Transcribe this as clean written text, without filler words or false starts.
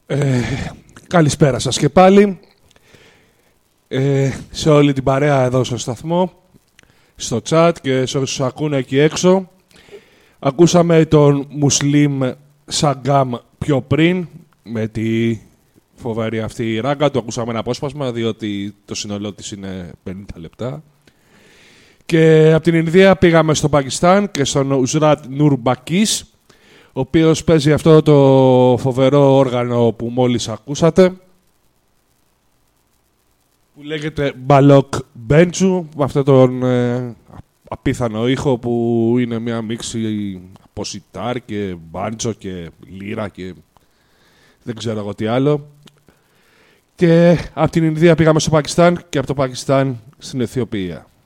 Καλησπέρα σας και πάλι. Σε όλη την παρέα εδώ στο σταθμό, στο chat και σε όσους ακούνε εκεί έξω. Ακούσαμε τον Μουσλίμ Σαγκάμ πιο πριν, με τη φοβερή αυτή ράγκα του. Ακούσαμε ένα απόσπασμα, διότι το σύνολό της είναι 50 λεπτά. Και από την Ινδία πήγαμε στο Πακιστάν και στον Ουσράτ Νουρμπακής, ο οποίος παίζει αυτό το φοβερό όργανο που μόλις ακούσατε, που λέγεται Μπαλόκ Μπέντσου, με αυτόν τον απίθανο ήχο που είναι μια μίξη από σιτάρ και μπάντζο και λύρα και δεν ξέρω εγώ τι άλλο. Και από την Ινδία πήγαμε στο Πακιστάν και από το Πακιστάν στην Αιθιοπία.